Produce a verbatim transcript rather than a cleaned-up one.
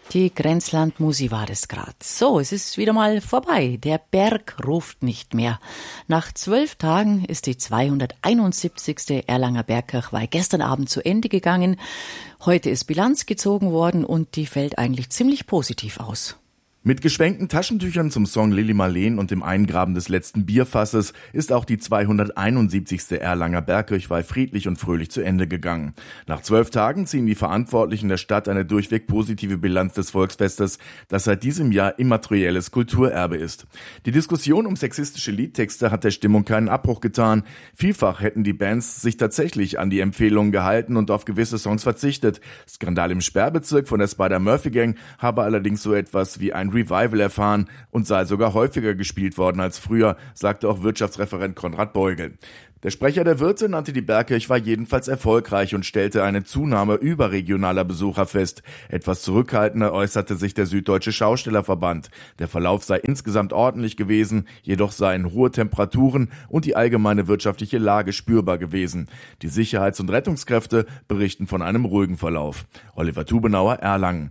Die Grenzland-Musi war das grad. So, es ist wieder mal vorbei. Der Berg ruft nicht mehr. Nach zwölf Tagen ist die zweihunderteinundsiebzigste Erlanger Bergkirchweih gestern Abend zu Ende gegangen. Heute ist Bilanz gezogen worden und die fällt eigentlich ziemlich positiv aus. Mit geschwenkten Taschentüchern zum Song Lili Marleen und dem Eingraben des letzten Bierfasses ist auch die zweihunderteinundsiebzigste Erlanger Bergkirchweih friedlich und fröhlich zu Ende gegangen. Nach zwölf Tagen ziehen die Verantwortlichen der Stadt eine durchweg positive Bilanz des Volksfestes, das seit diesem Jahr immaterielles Kulturerbe ist. Die Diskussion um sexistische Liedtexte hat der Stimmung keinen Abbruch getan. Vielfach hätten die Bands sich tatsächlich an die Empfehlungen gehalten und auf gewisse Songs verzichtet. Skandal im Sperrbezirk von der Spider-Murphy-Gang habe allerdings so etwas wie ein Revival erfahren und sei sogar häufiger gespielt worden als früher, sagte auch Wirtschaftsreferent Konrad Beugel. Der Sprecher der Wirte nannte die Bergkirchweih jedenfalls erfolgreich und stellte eine Zunahme überregionaler Besucher fest. Etwas zurückhaltender äußerte sich der Süddeutsche Schaustellerverband. Der Verlauf sei insgesamt ordentlich gewesen, jedoch seien hohe Temperaturen und die allgemeine wirtschaftliche Lage spürbar gewesen. Die Sicherheits- und Rettungskräfte berichten von einem ruhigen Verlauf. Oliver Tubenauer, Erlangen.